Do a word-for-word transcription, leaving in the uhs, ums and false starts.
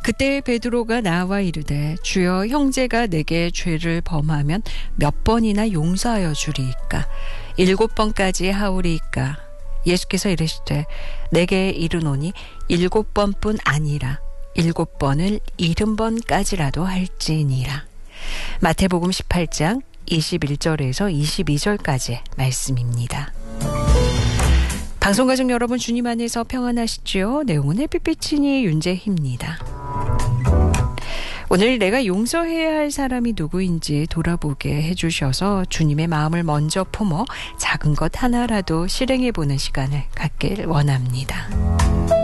그때 베드로가 나와 이르되 주여 형제가 내게 죄를 범하면 몇 번이나 용서하여 주리이까 일곱 번까지 하오리이까 예수께서 이르시되 내게 이르노니 일곱 번뿐 아니라 일곱 번을 일흔 번까지라도 할지니라. 마태복음 십팔 장 이십일 절에서 이십이 절까지 말씀입니다. 방송가족 여러분, 주님 안에서 평안하시지요? 내용은 햇빛비치니 윤재희입니다. 오늘 내가 용서해야 할 사람이 누구인지 돌아보게 해주셔서 주님의 마음을 먼저 품어 작은 것 하나라도 실행해보는 시간을 갖길 원합니다.